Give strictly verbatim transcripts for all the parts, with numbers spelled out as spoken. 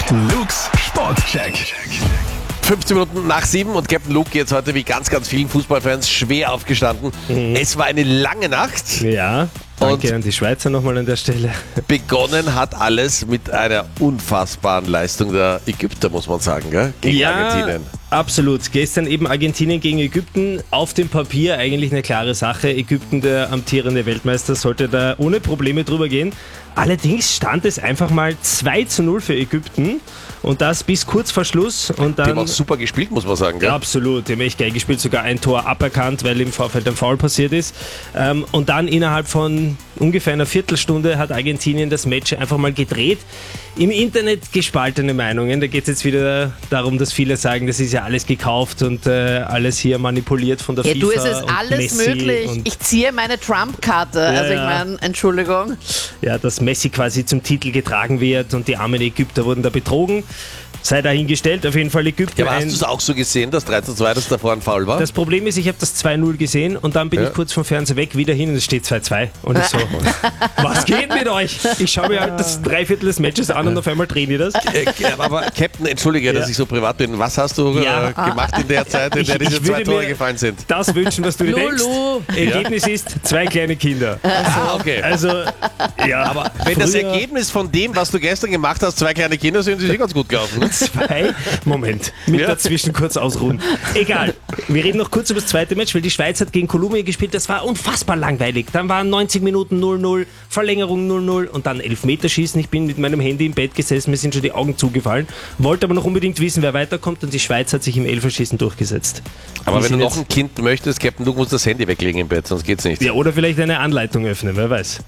Captain Luke's Sportcheck. fünfzehn Minuten nach sieben und Captain Luke jetzt heute wie ganz, ganz vielen Fußballfans schwer aufgestanden. Mhm. Es war eine lange Nacht. Ja, danke an die Schweizer nochmal an der Stelle. Begonnen hat alles mit einer unfassbaren Leistung der Ägypter, muss man sagen, gell? Gegen ja, Argentinien. Absolut. Gestern eben Argentinien gegen Ägypten. Auf dem Papier eigentlich eine klare Sache. Ägypten, der amtierende Weltmeister, sollte da ohne Probleme drüber gehen. Allerdings stand es einfach mal zwei zu null für Ägypten und das bis kurz vor Schluss. Und dann, die haben auch super gespielt, muss man sagen. Gell? Ja, absolut. Die haben echt geil gespielt, sogar ein Tor aberkannt, weil im Vorfeld ein Foul passiert ist. Und dann innerhalb von ungefähr einer Viertelstunde hat Argentinien das Match einfach mal gedreht. Im Internet gespaltene Meinungen. Da geht es jetzt wieder darum, dass viele sagen, das ist ja alles gekauft und äh, alles hier manipuliert von der ja, FIFA. Du, es ist und alles Messi möglich. Und ich ziehe meine Trump-Karte. Ja, also ich ja. meine, Entschuldigung. Ja, dass Messi quasi zum Titel getragen wird und die armen Ägypter wurden da betrogen. Sei dahingestellt, auf jeden Fall Ägypten. Ja, aber hast ein, du es auch so gesehen, dass drei zu zwei, dass davor ein Foul war? Das Problem ist, ich habe das zwei null gesehen und dann bin Ja. ich kurz vom Fernseher weg, wieder hin und es steht zwei zwei. Und ich so, was geht mit euch? Ich schaue mir halt das Dreiviertel des Matches an und auf einmal drehen die das. Äh, aber Captain, entschuldige, dass Ja. ich so privat bin. Was hast du Ja. äh, gemacht in der Zeit, in der Ich- diese ich zwei würde Tore mir- gefallen sind? Das wünschen, was du dir denkst. Lulu. Ergebnis ist zwei kleine Kinder. Ah, okay. Also, ja. Aber wenn das früher- Ergebnis von dem, was du gestern gemacht hast, zwei kleine Kinder sind, ist eh ganz gut gelaufen. Ne? Zwei. Moment, mit Ja. dazwischen kurz ausruhen. Egal, wir reden noch kurz über das zweite Match, weil die Schweiz hat gegen Kolumbien gespielt, das war unfassbar langweilig. Dann waren neunzig Minuten null null, Verlängerung null null und dann Elfmeterschießen. Ich bin mit meinem Handy im Bett gesessen, mir sind schon die Augen zugefallen, wollte aber noch unbedingt wissen, wer weiterkommt und die Schweiz hat sich im Elferschießen durchgesetzt. Aber Die wenn du sind noch jetzt- ein Kind möchtest, Captain, du musst das Handy weglegen im Bett, sonst geht's nicht. Ja, oder vielleicht eine Anleitung öffnen, wer weiß.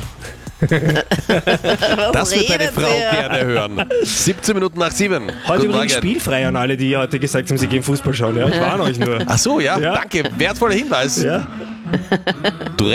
Das wird deine redet Frau ihr? gerne hören. siebzehn Minuten nach sieben. Heute Guten übrigens Morgen. spielfrei an alle, die heute gesagt haben, sie gehen Fußball schauen. Ja, ich warne euch nur. Ach so, ja, Ja. danke. Wertvoller Hinweis. Ja. Du